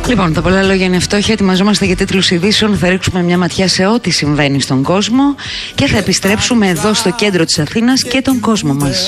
Λοιπόν, τα πολλά λόγια είναι φτώχεια. Ετοιμαζόμαστε για τίτλους ειδήσεων. Θα ρίξουμε μια ματιά σε ό,τι συμβαίνει στον κόσμο και θα επιστρέψουμε εδώ στο κέντρο της Αθήνας και τον κόσμο μας.